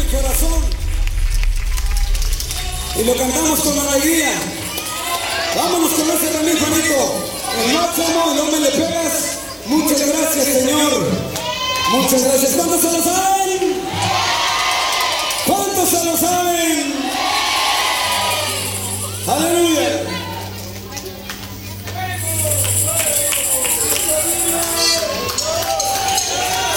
corazón y lo cantamos con alegría. Vámonos con ese también, Juanito. El máximo, no me le pegas. Muchas gracias, Señor. Muchas gracias. ¿Cuántos se lo saben? ¿Cuántos se lo saben? Aleluya.